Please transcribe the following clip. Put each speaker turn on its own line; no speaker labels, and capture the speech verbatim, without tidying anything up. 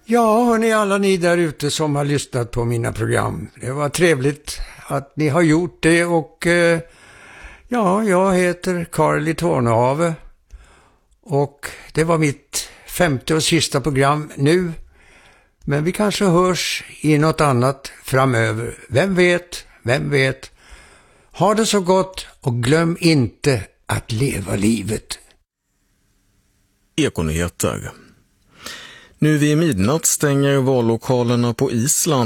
Ja, hörni, alla ni där ute som har lyssnat på mina program. Det var trevligt att ni har gjort det och eh, ja, jag heter Carl Tornehave och det var mitt femte och sista program nu. Men vi kanske hörs i något annat framöver. Vem vet, vem vet. Ha det så gott och glöm inte att leva livet.
Ekonyheter. Nu vid midnatt stänger vallokalerna på Island